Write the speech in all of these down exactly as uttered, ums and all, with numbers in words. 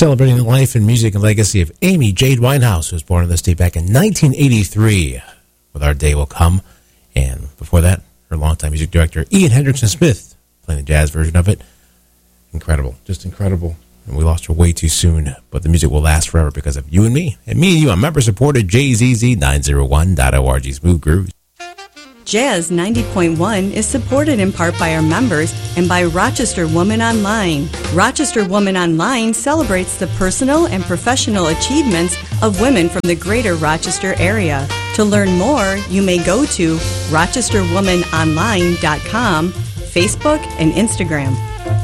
Celebrating the life and music and legacy of Amy Jade Winehouse, who was born in this day back in nineteen eighty-three. With Our Day Will Come. And before that, her longtime music director, Ian Hendrickson Smith, playing the jazz version of it. Incredible. Just incredible. And we lost her way too soon. But the music will last forever because of you and me. And me and you, I'm member-supported J Z Z nine oh one dot org. Smooth Grooves. Jazz ninety point one is supported in part by our members and by Rochester Woman Online. Rochester Woman Online celebrates the personal and professional achievements of women from the greater Rochester area. To learn more, you may go to rochester woman online dot com, Facebook, and Instagram.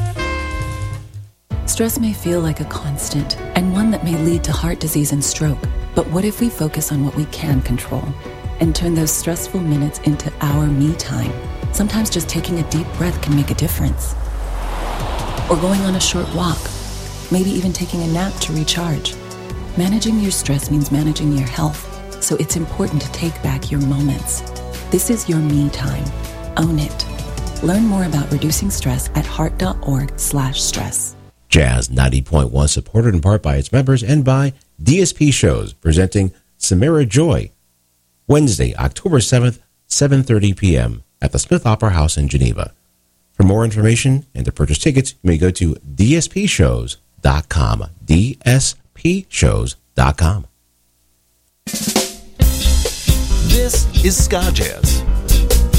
Stress may feel like a constant and one that may lead to heart disease and stroke. But what if we focus on what we can control and turn those stressful minutes into our me time? Sometimes just taking a deep breath can make a difference. Or going on a short walk, maybe even taking a nap to recharge. Managing your stress means managing your health, so it's important to take back your moments. This is your me time. Own it. Learn more about reducing stress at heart.org slash stress. Jazz ninety point one, supported in part by its members and by D S P Shows, presenting Samira Joy, Wednesday, October seventh, seven thirty p.m. at the Smith Opera House in Geneva. For more information and to purchase tickets, you may go to d s p shows dot com. d s p shows dot com. This is Ska Jazz